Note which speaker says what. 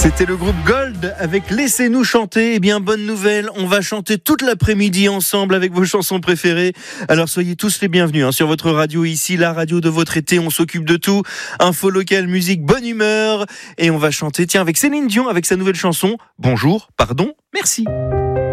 Speaker 1: C'était le groupe Gold avec Laissez-nous chanter. Eh bien, bonne nouvelle, on va chanter toute l'après-midi ensemble avec vos chansons préférées. Alors soyez tous les bienvenus sur votre radio ici, la radio de votre été. On s'occupe de tout. Info locale, musique, bonne humeur. Et on va chanter, avec Céline Dion, avec sa nouvelle chanson. Bonjour, pardon, merci.